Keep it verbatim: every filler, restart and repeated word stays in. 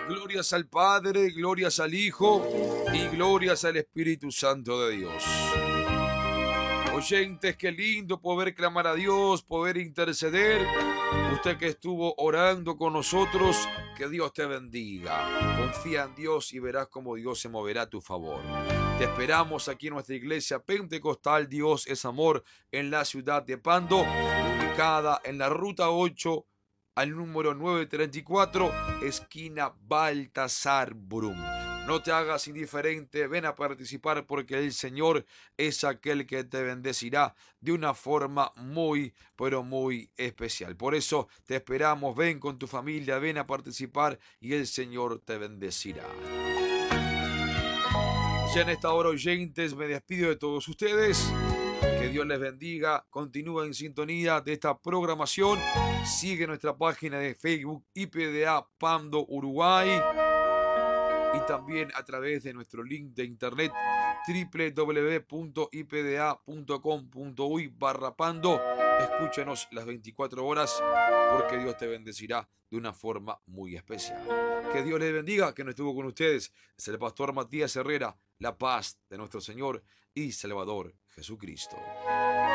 Glorias al Padre, glorias al Hijo y glorias al Espíritu Santo de Dios. Oyentes, qué lindo poder clamar a Dios, poder interceder. Usted que estuvo orando con nosotros, que Dios te bendiga. Confía en Dios y verás cómo Dios se moverá a tu favor. Te esperamos aquí en nuestra iglesia pentecostal Dios es Amor en la ciudad de Pando, ubicada en la ruta ocho al número novecientos treinta y cuatro, esquina Baltasar Brum. No te hagas indiferente, ven a participar porque el Señor es aquel que te bendecirá de una forma muy, pero muy especial. Por eso te esperamos, ven con tu familia, ven a participar y el Señor te bendecirá. Ya en esta hora, oyentes, me despido de todos ustedes. Que Dios les bendiga. Continúa en sintonía de esta programación. Sigue nuestra página de Facebook I P D A Pando Uruguay. Y también a través de nuestro link de internet doble u doble u doble u punto i p d a punto com punto u y barra Pando. Escúchanos las veinticuatro horas porque Dios te bendecirá de una forma muy especial. Que Dios les bendiga, que no estuvo con ustedes. Es el pastor Matías Herrera. La paz de nuestro Señor y Salvador Jesucristo.